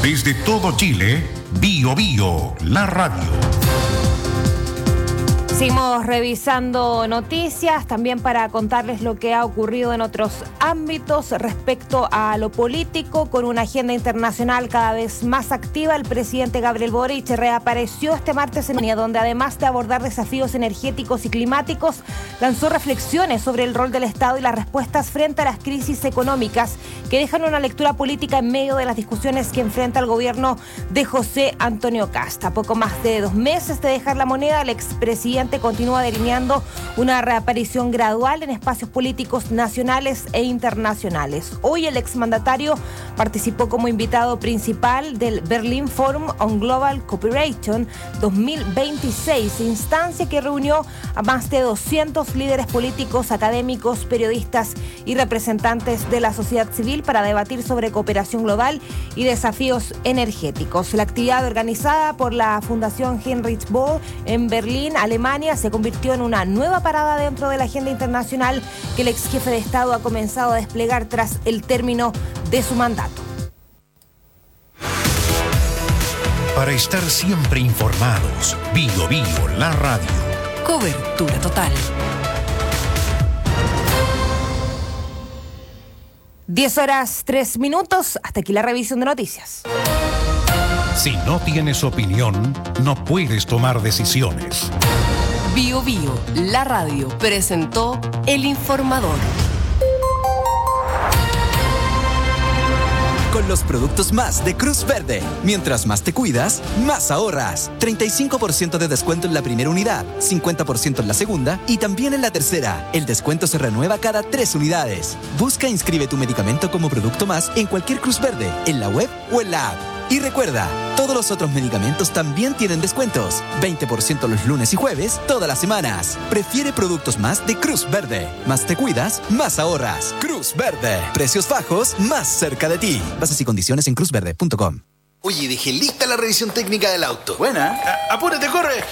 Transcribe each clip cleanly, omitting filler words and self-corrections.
Desde todo Chile, Bio Bio, la radio. Seguimos revisando noticias, también para contarles lo que ha ocurrido en otros ámbitos respecto a lo político. Con una agenda internacional cada vez más activa, el presidente Gabriel Boric reapareció este martes en Alemania, donde además de abordar desafíos energéticos y climáticos, lanzó reflexiones sobre el rol del Estado y las respuestas frente a las crisis económicas, que dejan una lectura política en medio de las discusiones que enfrenta el gobierno de José Antonio Kast. A poco más de 2 meses de dejar la moneda, el expresidente continúa delineando una reaparición gradual en espacios políticos nacionales e internacionales. Hoy el exmandatario participó como invitado principal del Berlin Forum on Global Cooperation 2026, instancia que reunió a más de 200 líderes políticos, académicos, periodistas y representantes de la sociedad civil para debatir sobre cooperación global y desafíos energéticos. La actividad organizada por la Fundación Heinrich Böll en Berlín, Alemania, se convirtió en una nueva parada dentro de la agenda internacional que el ex jefe de Estado ha comenzado a desplegar tras el término de su mandato. Para estar siempre informados, Bio Bio, la radio. Cobertura total. 10:03. Hasta aquí la revisión de noticias. Si no tienes opinión, no puedes tomar decisiones. Bio Bio, la radio, presentó El Informador. Con los productos más de Cruz Verde. Mientras más te cuidas, más ahorras. 35% de descuento en la primera unidad, 50% en la segunda y también en la tercera. El descuento se renueva cada 3 unidades. Busca e inscribe tu medicamento como producto más en cualquier Cruz Verde, en la web o en la app. Y recuerda, todos los otros medicamentos también tienen descuentos. 20% los lunes y jueves, todas las semanas. Prefiere productos más de Cruz Verde. Más te cuidas, más ahorras. Cruz Verde. Precios bajos, más cerca de ti. Bases y condiciones en cruzverde.com. Oye, dejé lista la revisión técnica del auto. Buena. ¡Apúrate, corre!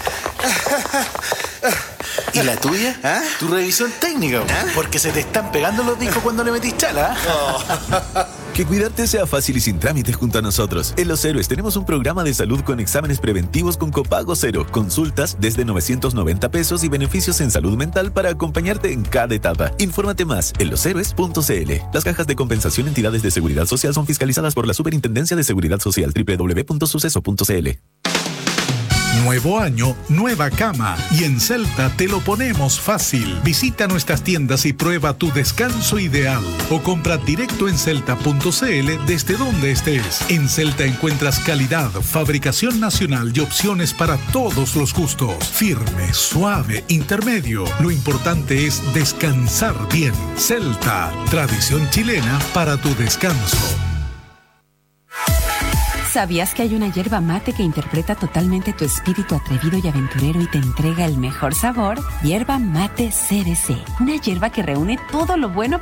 ¿Y la tuya? ¿Ah? Tu revisión técnica. ¿Ah? Porque se te están pegando los discos cuando le metís chala. Que cuidarte sea fácil y sin trámites junto a nosotros. En Los Héroes tenemos un programa de salud con exámenes preventivos con copago cero, consultas desde 990 pesos y beneficios en salud mental para acompañarte en cada etapa. Infórmate más en loshéroes.cl. Las cajas de compensación entidades de seguridad social son fiscalizadas por la Superintendencia de Seguridad Social. www.suceso.cl. Nuevo año, nueva cama. Y en Celta te lo ponemos fácil. Visita nuestras tiendas y prueba tu descanso ideal. O compra directo en celta.cl desde donde estés. En Celta encuentras calidad, fabricación nacional y opciones para todos los gustos. Firme, suave, intermedio. Lo importante es descansar bien. Celta, tradición chilena para tu descanso. ¿Sabías que hay una yerba mate que interpreta totalmente tu espíritu atrevido y aventurero y te entrega el mejor sabor? Yerba mate CBC, una yerba que reúne todo lo bueno